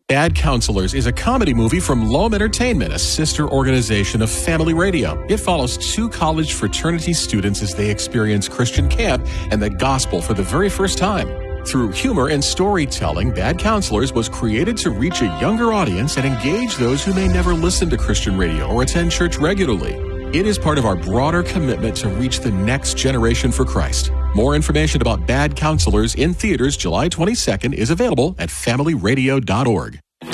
Bad Counselors is a comedy movie from Loam Entertainment, a sister organization of Family Radio. It follows two college fraternity students as they experience Christian camp and the gospel for the very first time. Through humor and storytelling, Bad Counselors was created to reach a younger audience and engage those who may never listen to Christian radio or attend church regularly. It is part of our broader commitment to reach the next generation for Christ. More information about Bad Counselors in theaters July 22nd is available at familyradio.org.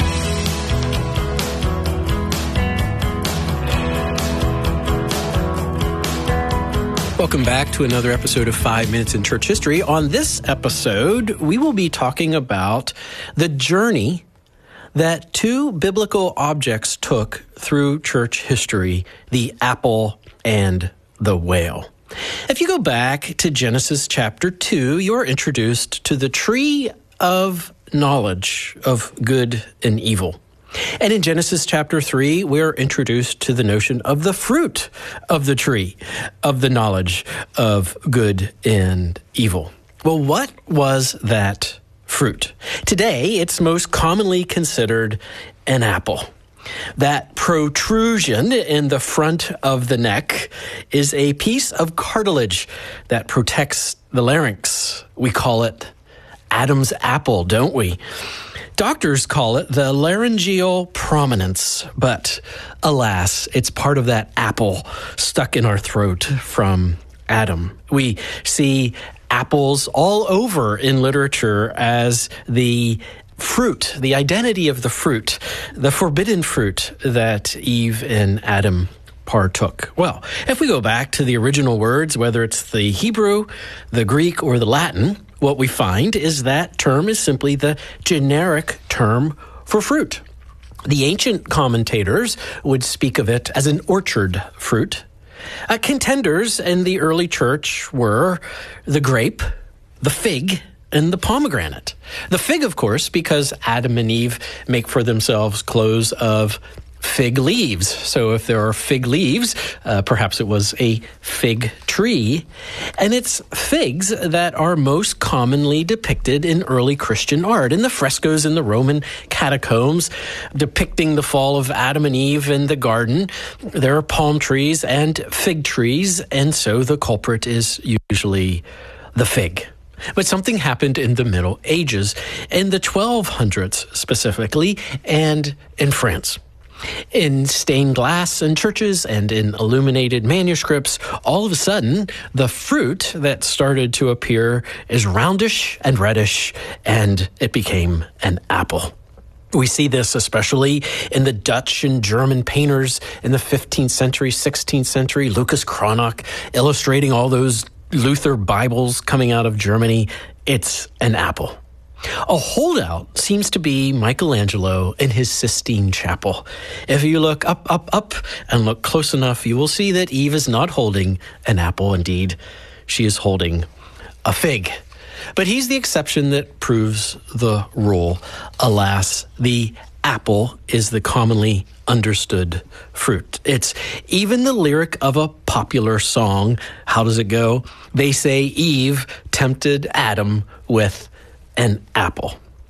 Welcome back to another episode of 5 Minutes in Church History. On this episode, we will be talking about the journey that two biblical objects took through church history, the apple and the whale. If you go back to Genesis chapter 2, you're introduced to the tree of knowledge of good and evil. And in Genesis chapter 3, we're introduced to the notion of the fruit of the tree of the knowledge of good and evil. Well, what was that fruit? Today, it's most commonly considered an apple. That protrusion in the front of the neck is a piece of cartilage that protects the larynx. We call it Adam's apple, don't we? Doctors call it the laryngeal prominence, but alas, it's part of that apple stuck in our throat from Adam. We see apples all over in literature as the fruit, the identity of the fruit, the forbidden fruit that Eve and Adam partook. Well, if we go back to the original words, whether it's the Hebrew, the Greek, or the Latin, what we find is that term is simply the generic term for fruit. The ancient commentators would speak of it as an orchard fruit. Contenders in the early church were the grape, the fig, and the pomegranate. The fig, of course, because Adam and Eve make for themselves clothes of fig leaves. So if there are fig leaves, perhaps it was a fig tree. And it's figs that are most commonly depicted in early Christian art. In the frescoes in the Roman catacombs depicting the fall of Adam and Eve in the garden, there are palm trees and fig trees, and so the culprit is usually the fig. But something happened in the Middle Ages, in the 1200s specifically, and in France. In stained glass in churches and in illuminated manuscripts, all of a sudden, the fruit that started to appear is roundish and reddish, and it became an apple. We see this especially in the Dutch and German painters in the 15th century, 16th century, Lucas Cranach, illustrating all those Luther Bibles coming out of Germany. It's an apple. A holdout seems to be Michelangelo in his Sistine Chapel. If you look up, and look close enough, you will see that Eve is not holding an apple. Indeed, she is holding a fig. But he's the exception that proves the rule. Alas, the apple is the commonly understood fruit. It's even the lyric of a popular song. How does it go? They say Eve tempted Adam with an apple.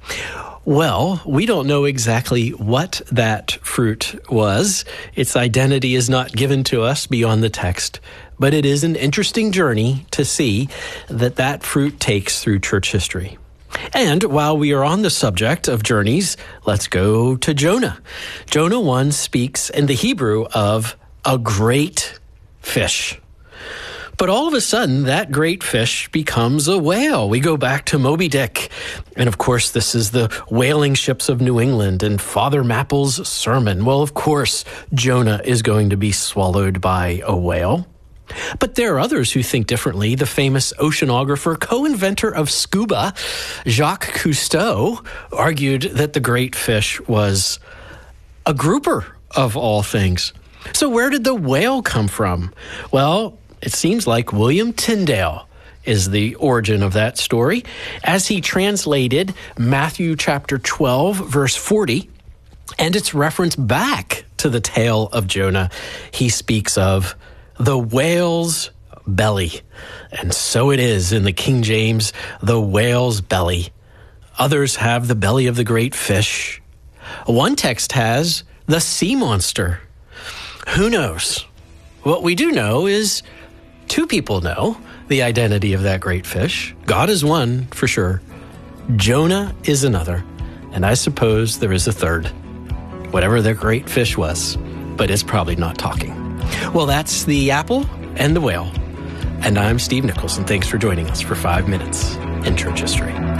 Well, we don't know exactly what that fruit was. Its identity is not given to us beyond the text, but it is an interesting journey to see that fruit takes through church history. And while we are on the subject of journeys, let's go to Jonah. Jonah 1 speaks in the Hebrew of a great fish. But all of a sudden, that great fish becomes a whale. We go back to Moby Dick. And of course, this is the whaling ships of New England and Father Mapple's sermon. Well, of course, Jonah is going to be swallowed by a whale. But there are others who think differently. The famous oceanographer, co-inventor of scuba, Jacques Cousteau, argued that the great fish was a grouper of all things. So where did the whale come from? Well, it seems like William Tyndale is the origin of that story, as he translated Matthew chapter 12, verse 40, and its reference back to the tale of Jonah. He speaks of the whale's belly. And so it is in the King James, the whale's belly. Others have the belly of the great fish. One text has the sea monster. Who knows? What we do know is two people know the identity of that great fish. God is one, for sure. Jonah is another. And I suppose there is a third. Whatever their great fish was, but it's probably not talking. Well, that's the apple and the whale. And I'm Steve Nichols, and thanks for joining us for 5 Minutes in Church History.